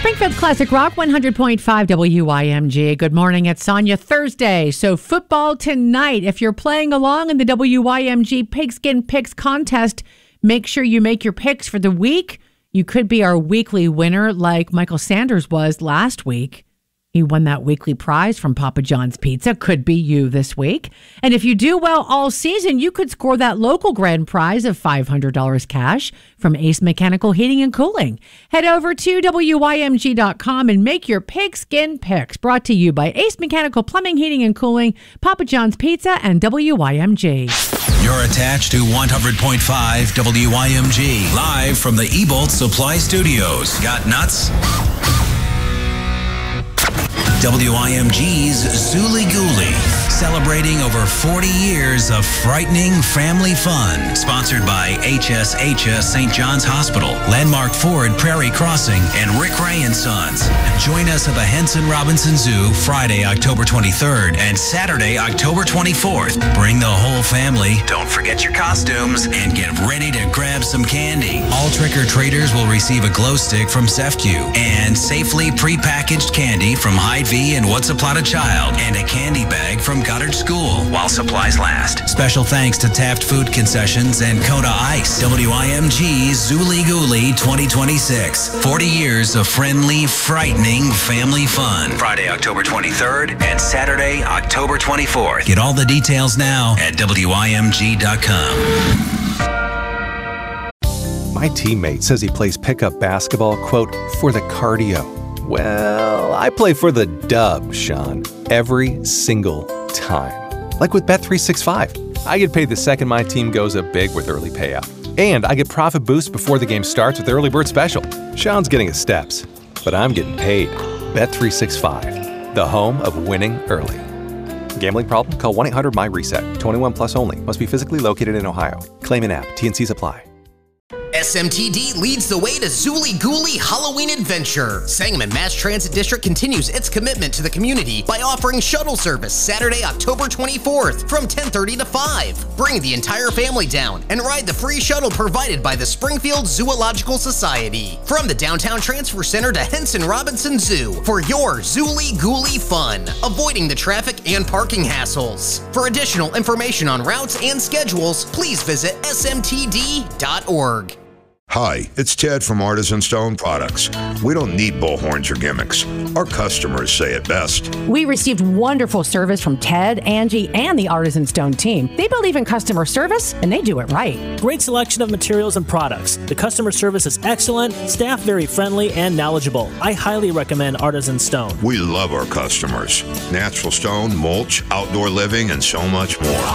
Springfield's Classic Rock 100.5 WYMG. Good morning, it's Sonia. Thursday. So football tonight. If you're playing along in the WYMG Pigskin Picks contest, make sure you make your picks for the week. You could be our weekly winner like Michael Sanders was last week. He won that weekly prize from Papa John's Pizza. Could be you this week. And if you do well all season, you could score that local grand prize of $500 cash from Ace Mechanical Heating and Cooling. Head over to WYMG.com and make your pigskin picks. Brought to you by Ace Mechanical Plumbing, Heating and Cooling, Papa John's Pizza, and WYMG. You're attached to 100.5 WYMG, live from the Ebolt Supply Studios. Got nuts? WYMG's Zooly Gooly, celebrating over 40 years of frightening family fun. Sponsored by HSHS St. John's Hospital, Landmark Ford Prairie Crossing, and Rick Ray & Sons. Join us at the Henson Robinson Zoo Friday, October 23rd and Saturday, October 24th. Bring the whole family. Don't forget your costumes and get ready to grab some candy. All trick-or-treaters will receive a glow stick from CEFCU and safely prepackaged candy from Hyde V and What's a Plot a Child, and a candy bag from Goddard School while supplies last. Special thanks to Taft Food Concessions and Coda Ice. WYMG's Zooly Gooly 2026. 40 years of friendly, frightening family fun. Friday, October 23rd and Saturday, October 24th. Get all the details now at WYMG.com. My teammate says he plays pickup basketball, quote, for the cardio. Well, I play for the dub, Sean, every single time. Like with Bet365. I get paid the second my team goes up big with early payout. And I get profit boost before the game starts with the early bird special. Sean's getting his steps, but I'm getting paid. Bet365, the home of winning early. Gambling problem? Call 1-800-MY-RESET. 21 plus only. Must be physically located in Ohio. Claim in app. T&Cs apply. SMTD leads the way to Zooly Gooly Halloween Adventure. Sangamon Mass Transit District continues its commitment to the community by offering shuttle service Saturday, October 24th from 10:30 to 5. Bring the entire family down and ride the free shuttle provided by the Springfield Zoological Society. From the Downtown Transfer Center to Henson Robinson Zoo for your Zooly Gooly fun, avoiding the traffic and parking hassles. For additional information on routes and schedules, please visit smtd.org. Hi, it's Ted from Artisan Stone Products. We don't need bullhorns or gimmicks. Our customers say it best. We received wonderful service from Ted, Angie, and the Artisan Stone team. They believe in customer service, and they do it right. Great selection of materials and products. The customer service is excellent, staff very friendly and knowledgeable. I highly recommend Artisan Stone. We love our customers. Natural stone, mulch, outdoor living, and so much more.